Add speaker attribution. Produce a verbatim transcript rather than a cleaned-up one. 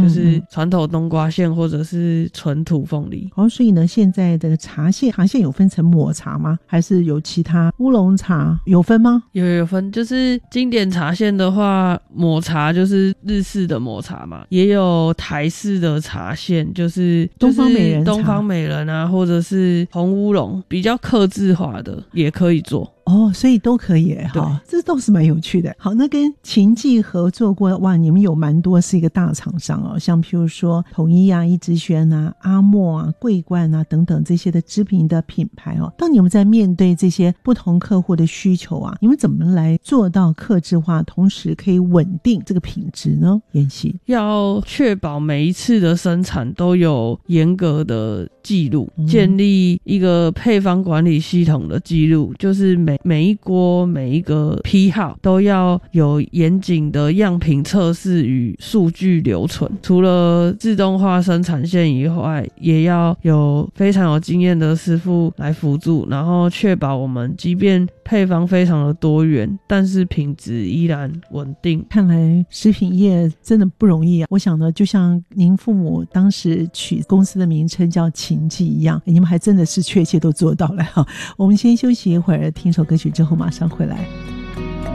Speaker 1: 就是传统冬瓜馅或者是纯土凤梨。
Speaker 2: 哦，所以呢现在的茶馅茶馅有分成抹茶吗？还是有其他乌龙茶有分吗？
Speaker 1: 有有分，就是经典茶馅的话，抹茶就是日式的抹茶嘛，也有台式的茶馅，就是
Speaker 2: 东方美人茶、
Speaker 1: 东方美人啊，或者是红乌龙，比较客制化的也可以做。
Speaker 2: 哦，所以都可以哈，这倒是蛮有趣的。好，那跟秦记合作过，哇，你们有蛮多是一个大厂商哦，像譬如说统一啊、一之轩啊、阿莫啊、桂冠啊等等这些的知名的品牌哦。当你们在面对这些不同客户的需求啊，你们怎么来做到客制化，同时可以稳定这个品质呢？妍希
Speaker 1: 要确保每一次的生产都有严格的记录，嗯、建立一个配方管理系统的记录，就是每每一锅每一个批号都要有严谨的样品测试与数据留存。除了自动化生产线以外，也要有非常有经验的师傅来辅助，然后确保我们即便配方非常的多元，但是品质依然稳定。
Speaker 2: 看来食品业真的不容易啊！我想呢，就像您父母当时取公司的名称叫秦记一样，你们还真的是确切都做到了哈。我们先休息一会儿，听首歌曲之后马上回来。